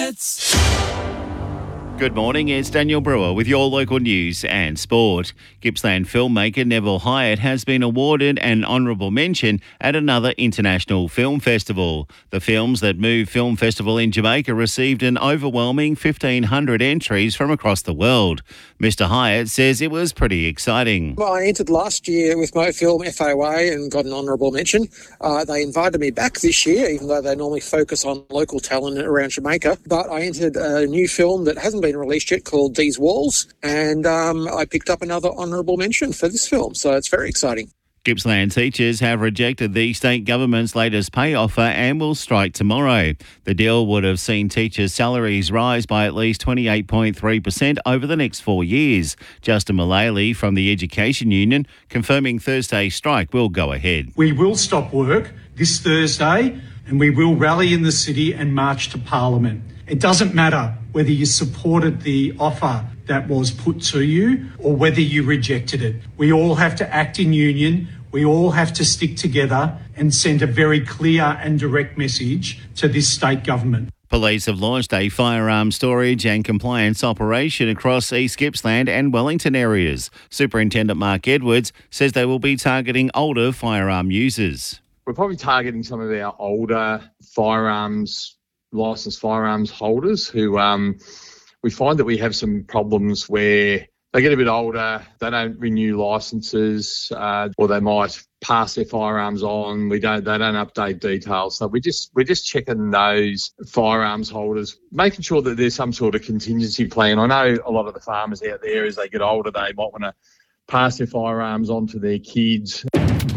Bets. Good morning, it's Daniel Brewer with your local news and sport. Gippsland filmmaker Neville Hyatt has been awarded an honourable mention at another international film festival. The Films That Move Film Festival in Jamaica received an overwhelming 1,500 entries from across the world. Mr Hyatt says it was pretty exciting. Well, I entered last year with my film FOA and got an honourable mention. They invited me back this year, even though they normally focus on local talent around Jamaica. But I entered a new film that hasn't been released yet called These Walls, and I picked up another honourable mention for this film, so it's very exciting. Gippsland teachers have rejected the state government's latest pay offer and will strike tomorrow. The deal would have seen teachers' salaries rise by at least 28.3% over the next 4 years. Justin Mullally from the Education Union confirming Thursday's strike will go ahead. We will stop work this Thursday and we will rally in the city and march to Parliament. It doesn't matter whether you supported the offer that was put to you or whether you rejected it. We all have to act in union. We all have to stick together and send a very clear and direct message to this state government. Police have launched a firearms storage and compliance operation across East Gippsland and Wellington areas. Superintendent Mark Edwards says they will be targeting older firearm users. We're probably targeting some of our older licensed firearms holders who we find that we have some problems where they get a bit older, they don't renew licenses, or they might pass their firearms on. They don't update details. So we're just checking those firearms holders, making sure that there's some sort of contingency plan. I know a lot of the farmers out there, as they get older, they might want to pass their firearms on to their kids.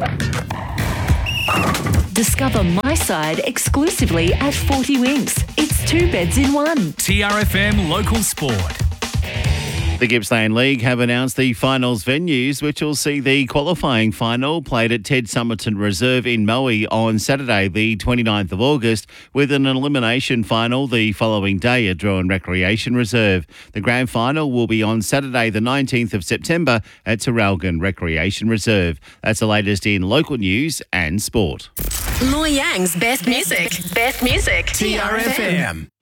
Discover My Side exclusively at 40 Winks. It's 2 beds in one. TRFM Local Sport. The Gippsland League have announced the finals venues, which will see the qualifying final played at Ted Summerton Reserve in Moe on Saturday, the 29th of August, with an elimination final the following day at Drouin Recreation Reserve. The grand final will be on Saturday, the 19th of September at Terralgan Recreation Reserve. That's the latest in local news and sport. Loy Yang's best music. Best music. TRFM.